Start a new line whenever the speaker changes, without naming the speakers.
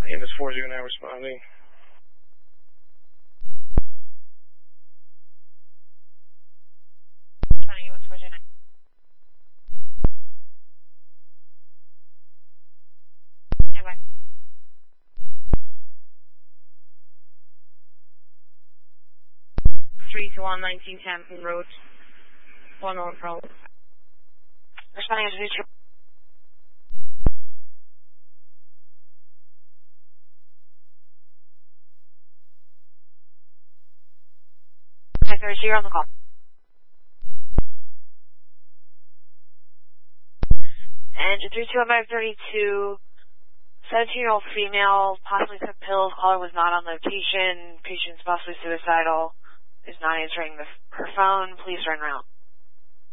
Avis 40 now responding.
Anyway. 321 19 Hampton Road. 1 on Pro.
Responding to 2. You're on the call. And 321 17-year-old female, possibly took pills, caller was not on location, patient's possibly suicidal, is not answering her phone, please run around.